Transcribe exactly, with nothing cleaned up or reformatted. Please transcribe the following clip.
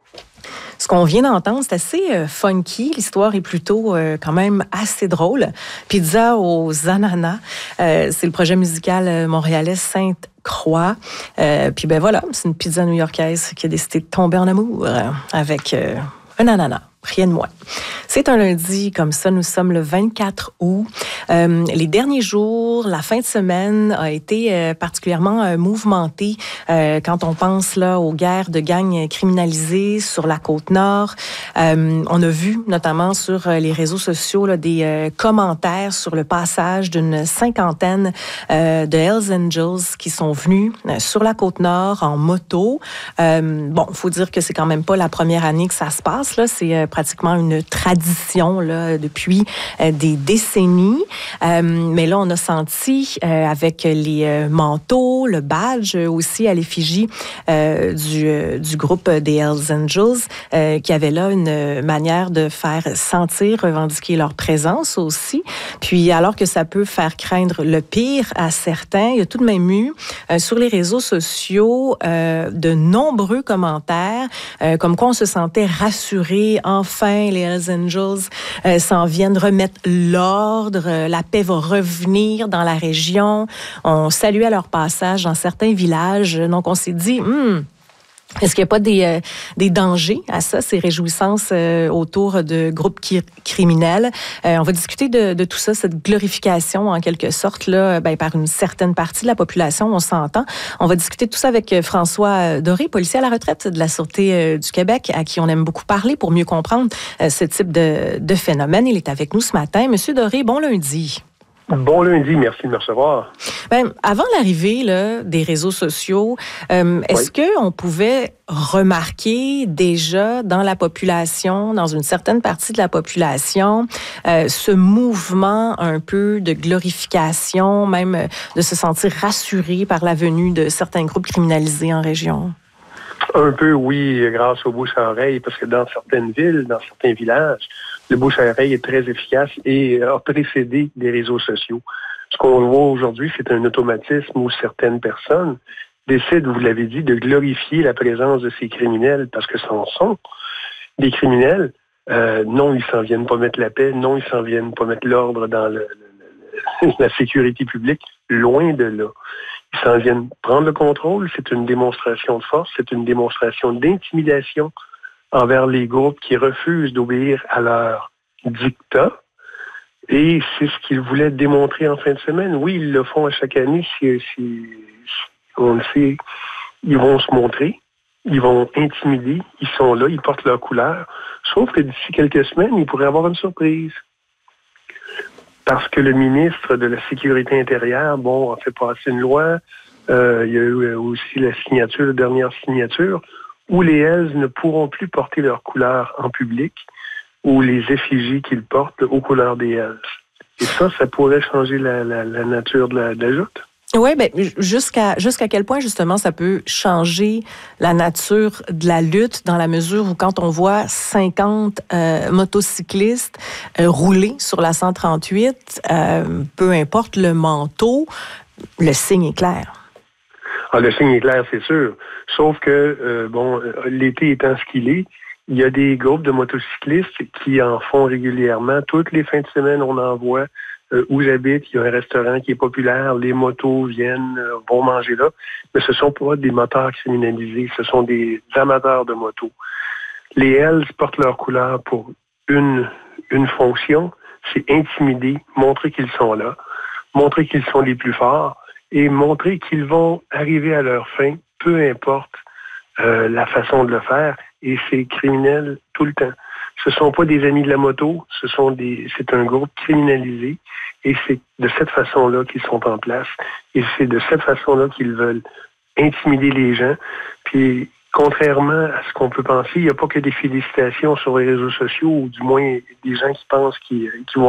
Ce qu'on vient d'entendre, c'est assez euh, funky. L'histoire est plutôt euh, quand même assez drôle. Pizza aux ananas, euh, c'est le projet musical euh, montréalais Sainte-Croix. Euh, puis ben voilà, c'est une pizza new-yorkaise qui a décidé de tomber en amour euh, avec euh, un ananas. Rien de moins. C'est un lundi, comme ça, nous sommes le vingt-quatre août. Euh, les derniers jours, la fin de semaine a été euh, particulièrement euh, mouvementée euh, quand on pense là aux guerres de gangs criminalisées sur la Côte-Nord. Euh, on a vu notamment sur euh, les réseaux sociaux là, des euh, commentaires sur le passage d'une cinquantaine euh, de Hells Angels qui sont venus euh, sur la Côte-Nord en moto. Euh, bon, il faut dire que c'est quand même pas la première année que ça se passe. Là, c'est euh, pratiquement une tradition là, depuis euh, des décennies. Euh, mais là, on a senti euh, avec les euh, manteaux, le badge aussi à l'effigie euh, du, euh, du groupe des Hells Angels, euh, qui avait là une manière de faire sentir, revendiquer leur présence aussi. Puis alors que ça peut faire craindre le pire à certains, il y a tout de même eu euh, sur les réseaux sociaux euh, de nombreux commentaires euh, comme quoi on se sentait rassuré. Enfin, les Hells Angels euh, s'en viennent remettre l'ordre, euh, la paix va revenir dans la région. On saluait leur passage dans certains villages. Donc, on s'est dit, hmm, est-ce qu'il n'y a pas des, euh, des dangers à ça, ces réjouissances euh, autour de groupes qui, criminels? Euh, on va discuter de, de tout ça, cette glorification en quelque sorte là, ben, par une certaine partie de la population, on s'entend. On va discuter de tout ça avec François Doré, policier à la retraite de la Sûreté euh, du Québec, à qui on aime beaucoup parler pour mieux comprendre euh, ce type de, de phénomène. Il est avec nous ce matin. Monsieur Doré, bon lundi. Bon lundi, merci de me recevoir. Ben, avant l'arrivée là, des réseaux sociaux, euh, est-ce oui. qu'on pouvait remarquer déjà dans la population, dans une certaine partie de la population, euh, ce mouvement un peu de glorification, même de se sentir rassuré par la venue de certains groupes criminalisés en région? Un peu, oui, grâce au bouche à oreille, parce que dans certaines villes, dans certains villages, le bouche à oreille est très efficace et a précédé les réseaux sociaux. Ce qu'on voit aujourd'hui, c'est un automatisme où certaines personnes décident, vous l'avez dit, de glorifier la présence de ces criminels parce que ce sont des criminels. Euh, non, ils s'en viennent pas mettre la paix. Non, ils s'en viennent pas mettre l'ordre dans le, le, la sécurité publique. Loin de là. Ils s'en viennent prendre le contrôle. C'est une démonstration de force. C'est une démonstration d'intimidation envers les groupes qui refusent d'obéir à leur dictat. Et c'est ce qu'ils voulaient démontrer en fin de semaine. Oui, ils le font à chaque année. Si, si, si on le sait, ils vont se montrer. Ils vont intimider. Ils sont là. Ils portent leur couleur. Sauf que d'ici quelques semaines, il pourrait y avoir une surprise. Parce que le ministre de la Sécurité intérieure, bon, a fait passer une loi. Euh, il y a eu aussi la signature, la dernière signature, où les Hells ne pourront plus porter leur couleur en public, ou les effigies qu'ils portent aux couleurs des Hells. Et ça, ça pourrait changer la, la, la nature de la, de la joute. Oui, bien, jusqu'à jusqu'à quel point, justement, ça peut changer la nature de la lutte dans la mesure où quand on voit cinquante euh, motocyclistes euh, rouler sur la cent trente-huit, euh, peu importe le manteau, le signe est clair. Ah, le signe est clair, c'est sûr. Sauf que, euh, bon, l'été étant ce qu'il est, il y a des groupes de motocyclistes qui en font régulièrement. Toutes les fins de semaine, on en voit. Euh, où j'habite, il y a un restaurant qui est populaire. Les motos viennent, euh, vont manger là. Mais ce ne sont pas des motards criminalisés. Ce sont des amateurs de motos. Les Hells portent leur couleur pour une, une fonction. C'est intimider, montrer qu'ils sont là, montrer qu'ils sont les plus forts et montrer qu'ils vont arriver à leur fin, peu importe euh, la façon de le faire. Et c'est criminel tout le temps. Ce ne sont pas des amis de la moto, ce sont des, c'est un groupe criminalisé et c'est de cette façon-là qu'ils sont en place et c'est de cette façon-là qu'ils veulent intimider les gens. Puis, contrairement à ce qu'on peut penser, il n'y a pas que des félicitations sur les réseaux sociaux ou du moins des gens qui pensent qu'ils, qu'ils vont